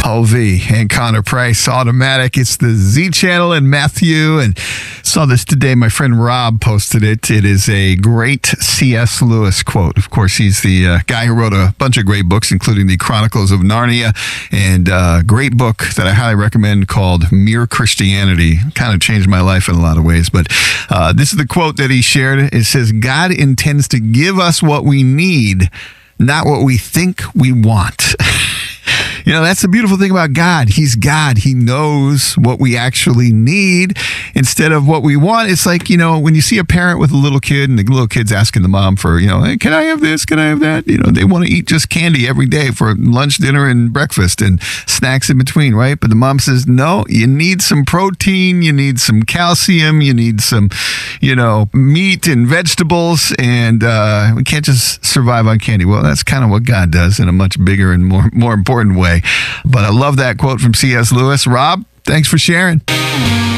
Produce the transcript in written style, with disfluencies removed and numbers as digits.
LV and Connor Price, Automatic. It's the Z Channel and Matthew. And saw this today. My friend Rob posted it. It is a great C.S. Lewis quote. Of course, he's the guy who wrote a bunch of great books, including the Chronicles of Narnia, and a great book that I highly recommend called Mere Christianity. Kind of changed my life in a lot of ways. But this is the quote that he shared. It says, "God intends to give us what we need, not what we think we want." You know, that's the beautiful thing about God. He's God. He knows what we actually need instead of what we want. It's like, you know, when you see a parent with a little kid and the little kid's asking the mom for, you know, hey, can I have this? Can I have that? You know, they want to eat just candy every day for lunch, dinner, and breakfast and snacks in between, right? But the mom says, no, you need some protein. You need some calcium. You need some, you know, meat and vegetables. And we can't just survive on candy. Well, that's kind of what God does in a much bigger and more important way. But I love that quote from C.S. Lewis. Rob, thanks for sharing.